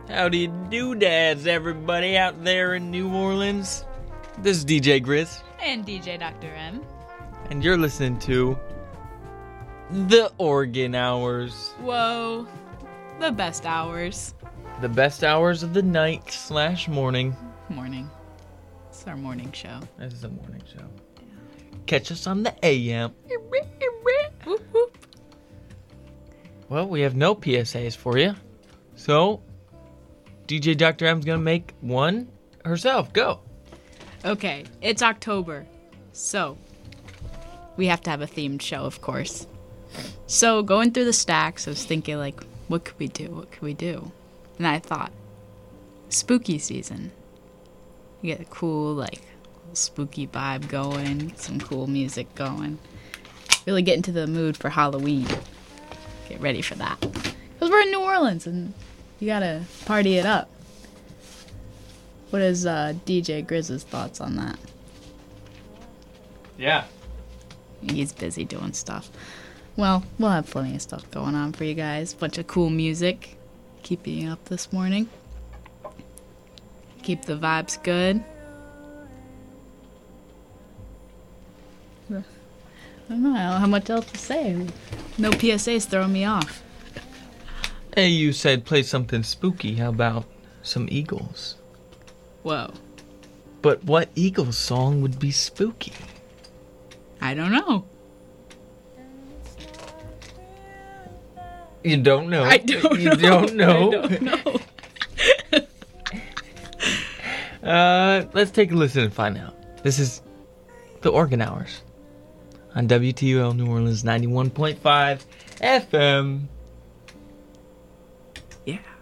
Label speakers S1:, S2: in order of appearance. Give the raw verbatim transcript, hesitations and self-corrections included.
S1: Howdy doodads, everybody out there in New Orleans. This is D J Grizz.
S2: And D J Doctor M.
S1: And you're listening to The Organ Hours.
S2: Whoa. The best hours.
S1: The best hours of the night slash morning.
S2: Morning. It's our morning show.
S1: This is a morning show. Yeah. Catch us on the A M.
S2: Whoop, whoop.
S1: Well, we have no P S As for you. So, D J Doctor M's going to make one herself. Go.
S2: Okay, it's October. So, we have to have a themed show, of course. So, going through the stacks, I was thinking, like, what could we do? What could we do? And I thought, spooky season. You get a cool, like, spooky vibe going, get some cool music going. Really get into the mood for Halloween. Get ready for that. Because we're in New Orleans, and you gotta party it up. What is uh, D J Grizz's thoughts on that?
S1: Yeah.
S2: He's busy doing stuff. Well, we'll have plenty of stuff going on for you guys. Bunch of cool music. Keeping you up this morning. Keep the vibes good. I don't know how much else to say. No P S As throwing me off.
S1: Hey, you said play something spooky. How about some Eagles?
S2: Whoa.
S1: But what Eagles song would be spooky?
S2: I don't know.
S1: You don't know.
S2: I don't
S1: you
S2: know.
S1: don't know.
S2: I don't know.
S1: uh, let's take a listen and find out. This is The Organ Hours on W T U L New Orleans ninety-one point five F M.
S2: Yeah.